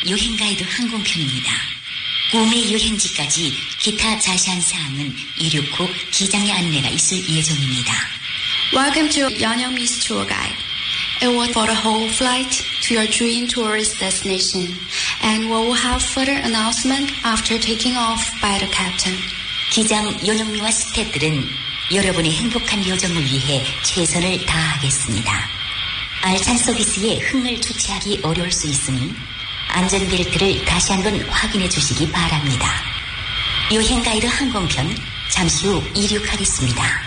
여행가이드 항공편입니다. 꿈의 여행지까지 기타 자세한 사항은 이륙 후 기장의 안내가 있을 예정입니다. Welcome to Yeonyoungmi's tour guide. It was for the whole flight to your dream tourist destination, and we will have further announcement after taking off by the captain. 기장 연영미와 스태프들은 여러분의 행복한 여정을 위해 최선을 다하겠습니다. 알찬 서비스에 흥을 주체하기 어려울 수 있으니 안전벨트를 다시 한번 확인해 주시기 바랍니다. 여행 가이드 항공편 잠시 후 이륙하겠습니다.